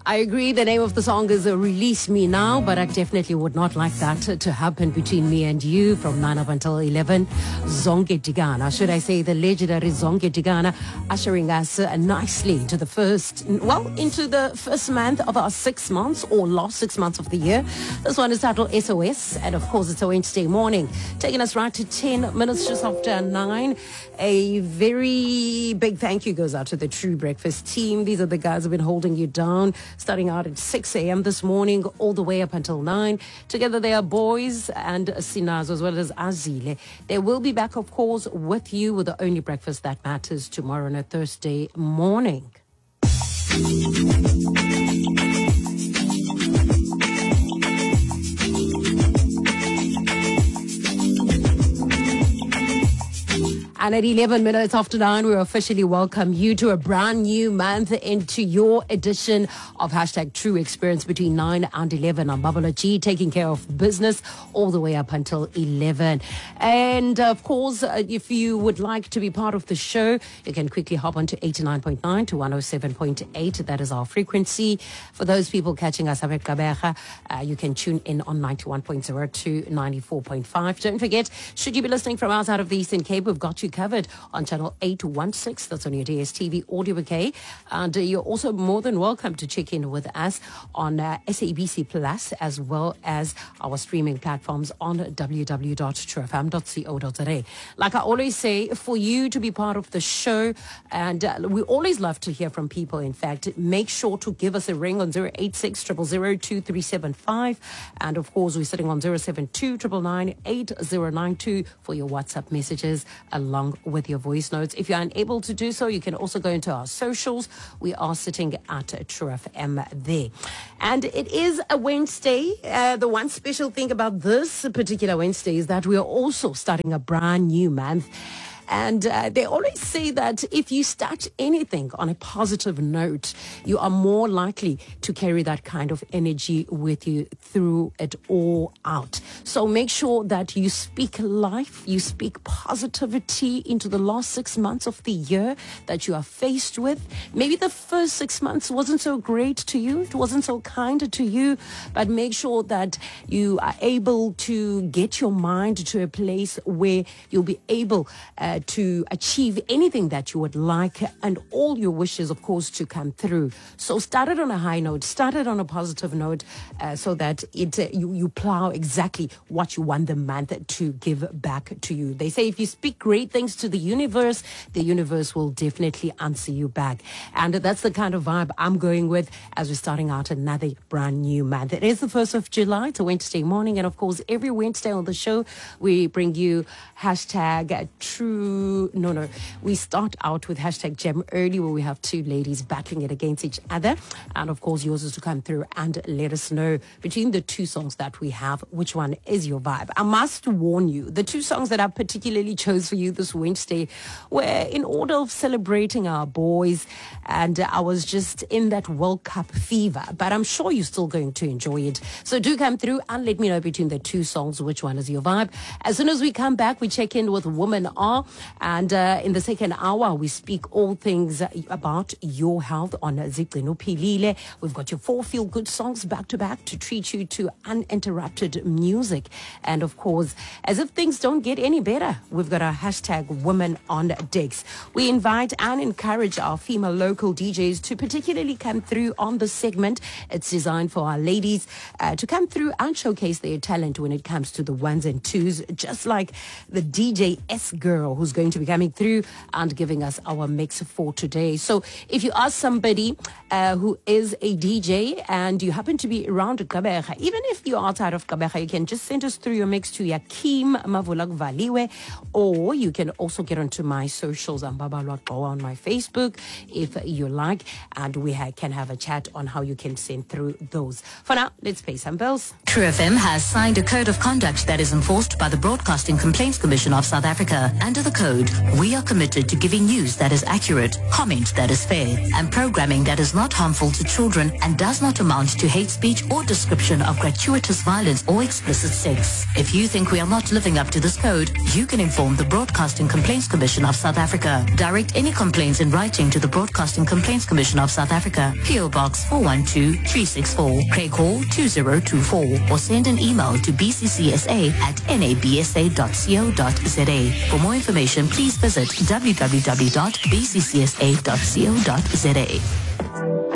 I agree. The name of the song is Release Me Now, but I definitely would not like that to happen between me and you from 9 up until 11. Zonke Tigana, should I say the legendary Zonke Tigana, ushering us nicely into the first month of our 6 months or last 6 months of the year. This one is titled SOS, and of course it's a Wednesday morning, taking us right to 10 minutes just after 9. A very big thank you goes out to the True Breakfast team. These are the guys who have been holding you down, starting out at 6 a.m. this morning, all the way up until 9. Together they are Boys and Sinazo, as well as Azile. They will be back, of course, with you with the only breakfast that matters tomorrow on a Thursday morning. And at 11 minutes after 9, we officially welcome you to a brand new month into your edition of Hashtag True Experience between 9 and 11. I'm Babala G, taking care of business all the way up until 11. And of course, if you would like to be part of the show, you can quickly hop on to 89.9 to 107.8. That is our frequency. For those people catching us up at Kabeja, you can tune in on 91.0 to 94.5. Don't forget, should you be listening from outside of the Eastern Cape, we've got you covered on channel 816. That's on your DSTV audio bouquet. And you're also more than welcome to check in with us on SABC Plus, as well as our streaming platforms on www.truefm.co.za. Like I always say, for you to be part of the show, and we always love to hear from people. In fact, make sure to give us a ring on 086 000 2375. And of course, we're sitting on 072 999 8092 for your WhatsApp messages, along with your voice notes. If you're unable to do so, you can also go into our socials. We are sitting at True FM there. And it is a Wednesday. The one special thing about this particular Wednesday is that we are also starting a brand new month. And they always say that if you start anything on a positive note, you are more likely to carry that kind of energy with you through it all out. So make sure that you speak life, you speak positivity into the last 6 months of the year that you are faced with. Maybe the first 6 months wasn't so great to you, it wasn't so kind to you, but make sure that you are able to get your mind to a place where you'll be able to achieve anything that you would like, and all your wishes, of course, to come through. So start it on a high note, start it on a positive note, so that you plow exactly what you want the month to give back to you. They say if you speak great things to the universe will definitely answer you back. And that's the kind of vibe I'm going with as we're starting out another brand new month. It is the 1st of July. It's a Wednesday morning. And of course, every Wednesday on the show, we bring you hashtag True. We start out with hashtag Gem Early, where we have two ladies battling it against each other. And of course, yours is to come through and let us know between the two songs that we have, which one is your vibe. I must warn you, the two songs that I particularly chose for you this Wednesday were in order of celebrating our boys. And I was just in that World Cup fever, but I'm sure you're still going to enjoy it. So do come through and let me know between the two songs, which one is your vibe. As soon as we come back, we check in with Women Are. And in the second hour, we speak all things about your health on Zigcino Pilile. We've got your 4 feel-good songs back-to-back to treat you to uninterrupted music. And of course, as if things don't get any better, we've got our hashtag Women on Decks. We invite and encourage our female local DJs to particularly come through on the segment. It's designed for our ladies to come through and showcase their talent when it comes to the ones and twos, just like the DJ S girl who's going to be coming through and giving us our mix for today. So if you are somebody who is a DJ and you happen to be around Kabeja, even if you're outside of Kabeja, you can just send us through your mix to Yakim Mavulak Valiwe, or you can also get onto my socials. I'm Baba Lwaqo on my Facebook if you like, and we can have a chat on how you can send through those. For now, let's pay some bills. True FM has signed a code of conduct that is enforced by the Broadcasting Complaints Commission of South Africa under the the code, we are committed to giving news that is accurate, comment that is fair, and programming that is not harmful to children and does not amount to hate speech or description of gratuitous violence or explicit sex. If you think we are not living up to this code, you can inform the Broadcasting Complaints Commission of South Africa. Direct any complaints in writing to the Broadcasting Complaints Commission of South Africa, PO Box 412364, Craig Hall 2024, or send an email to bccsa@nabsa.co.za. For more information, please visit www.bccsa.co.za.